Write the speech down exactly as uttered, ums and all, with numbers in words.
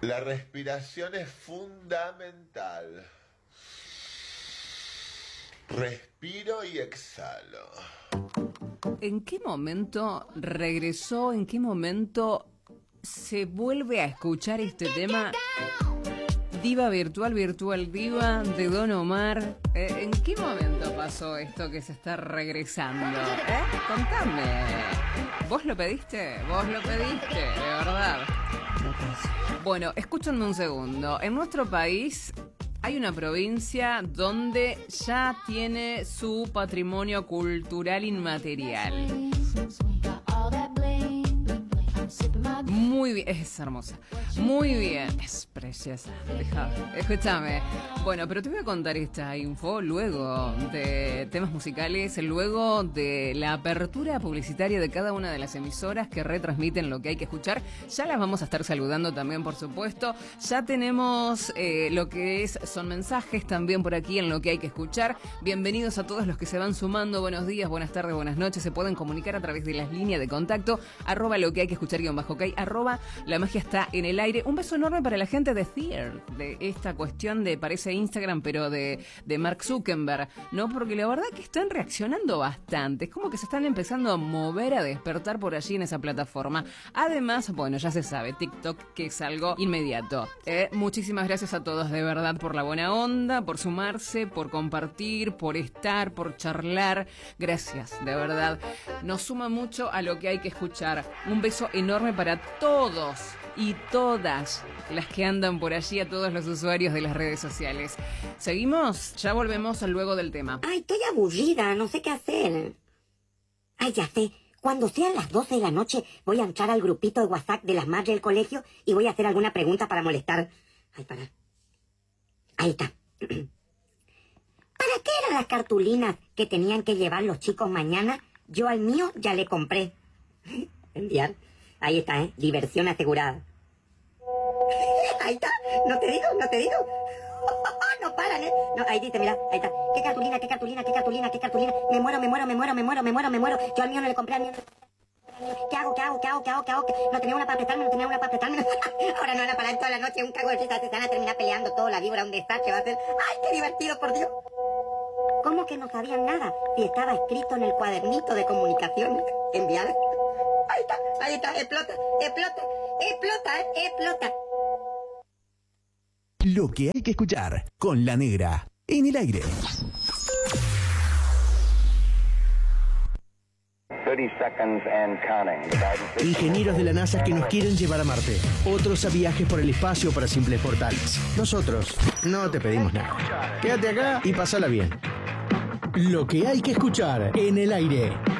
La respiración es fundamental. Respiro y exhalo. ¿En qué momento regresó? ¿En qué momento se vuelve a escuchar este tema? Diva Virtual, Virtual Diva de Don Omar. Eh, ¿En qué momento pasó esto que se está regresando? ¿Eh? Contame. ¿Vos lo pediste? ¿Vos lo pediste? De verdad. Bueno, escúchenme un segundo. En nuestro país hay una provincia donde ya tiene su patrimonio cultural inmaterial. Muy bien, es hermosa. Muy bien, es preciosa. Deja, escúchame. Bueno, pero te voy a contar esta info luego de temas musicales, luego de la apertura publicitaria de cada una de las emisoras que retransmiten Lo que hay que escuchar. Ya las vamos a estar saludando también, por supuesto. Ya tenemos eh, lo que es, son mensajes también por aquí en Lo que hay que escuchar. Bienvenidos a todos los que se van sumando. Buenos días, buenas tardes, buenas noches. Se pueden comunicar a través de las líneas de contacto, arroba lo que hay que escuchar guión bajo ok, arroba la magia está en el aire. Un beso enorme para la gente de Thier, de esta cuestión de, parece Instagram, pero de, de Mark Zuckerberg, ¿no? Porque la verdad que están reaccionando bastante. Es como que se están empezando a mover, a despertar por allí en esa plataforma. Además, bueno, ya se sabe, TikTok, que es algo inmediato. Eh, muchísimas gracias a todos, de verdad, por la buena onda, por sumarse, por compartir, por estar, por charlar. Gracias, de verdad. Nos suma mucho a Lo que hay que escuchar. Un beso enorme para todos y todas las que andan por allí, a todos los usuarios de las redes sociales. ¿Seguimos? Ya volvemos luego del tema. Ay, estoy aburrida, no sé qué hacer. Ay, ya sé. Cuando sean las doce de la noche voy a entrar al grupito de WhatsApp de las madres del colegio y voy a hacer alguna pregunta para molestar. Ay, para. Ahí está. ¿Para qué eran las cartulinas que tenían que llevar los chicos mañana? Yo al mío ya le compré. Enviar. Ahí está, ¿eh? Diversión asegurada. Ahí está. No te digo, no te digo. No paran, ¿eh? No, ahí dice, mira, ahí está. ¿Qué cartulina, qué cartulina, qué cartulina, qué cartulina? Me muero, me muero, me muero, me muero, me muero, me muero. Yo al mío no le compré, al mío no le compré. ¿Qué hago, qué hago, qué hago, qué hago, qué hago? No tenía una para prestarme, no tenía una para prestarme. Ahora no van a parar toda la noche, un cago de risa. Se van a terminar peleando todo, la víbora, un desastre va a ser. ¡Ay, qué divertido, por Dios! ¿Cómo que no sabían nada? Si estaba escrito en el cuadernito de comunicación enviada. Ahí está, ahí está, explota, explota, explota, explota. Lo que hay que escuchar con La Negra en el aire. Ingenieros de la NASA que nos quieren llevar a Marte. Otros a viajes por el espacio para simples portales. Nosotros no te pedimos nada. Quédate acá y pásala bien. Lo que hay que escuchar en el aire.